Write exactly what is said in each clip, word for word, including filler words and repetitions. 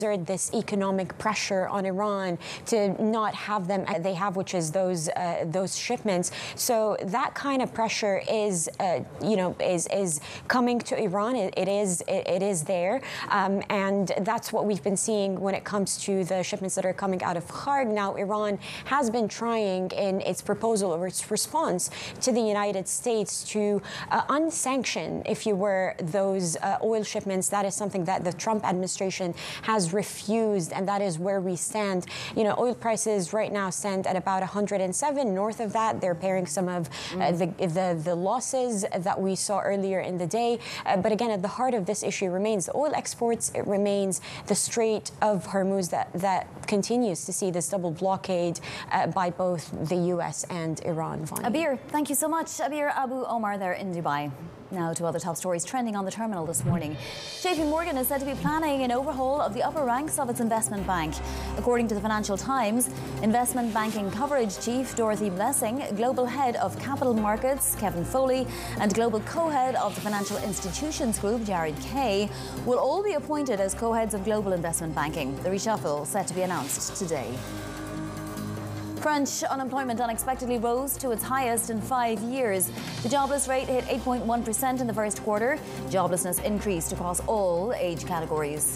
this economic pressure on Iran to not have them they have, which is those uh, those shipments. So that kind of pressure is uh, you know is is coming to Iran. It, it is it, it is there, um, and that's what we've been seeing when it comes to the shipments that are coming out of Kharg. Now, Iran has been trying in its proposal or its response to the United States to uh, unsanction, if you were, those uh, oil shipments. That is something that the Trump administration has refused, and that is where we stand. You know, oil prices right now stand at about one hundred seven. North of that, they're pairing some of uh, the, the the losses that we saw earlier in the day. Uh, but again, at the heart of this issue remains the oil exports. It remains the Strait of Hormuz that that continues to see this double blockade uh, by both the U S and Iran. Vani. Abir, thank you so much. Abir Abu Omar there in Dubai. Now to other top stories trending on the terminal this morning. J P Morgan is said to be planning an overhaul of the upper ranks of its investment bank. According to the Financial Times, investment banking coverage chief Dorothy Blessing, global head of capital markets Kevin Foley, and global co-head of the Financial Institutions Group Jared Kay will all be appointed as co-heads of global investment banking. The reshuffle set to be announced today. French unemployment unexpectedly rose to its highest in five years. The jobless rate hit eight point one percent in the first quarter. Joblessness increased across all age categories.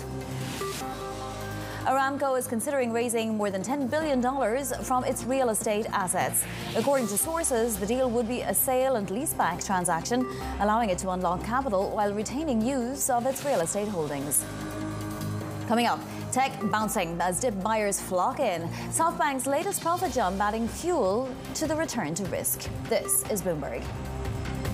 Aramco is considering raising more than ten billion dollars from its real estate assets. According to sources, the deal would be a sale and leaseback transaction, allowing it to unlock capital while retaining use of its real estate holdings. Coming up, tech bouncing as dip buyers flock in. SoftBank's latest profit jump adding fuel to the return to risk. This is Bloomberg.